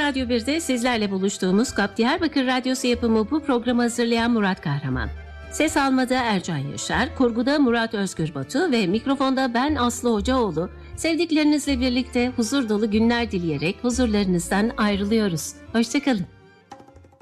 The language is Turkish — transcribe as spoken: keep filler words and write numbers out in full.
Radyo birde sizlerle buluştuğumuz K A P Diyarbakır Radyosu yapımı bu programı hazırlayan Murat Kahraman. Ses almada Ercan Yaşar, kurguda Murat Özgür Batu ve mikrofonda ben Aslı Hocaoğlu. Sevdiklerinizle birlikte huzur dolu günler dileyerek huzurlarınızdan ayrılıyoruz. Hoşçakalın.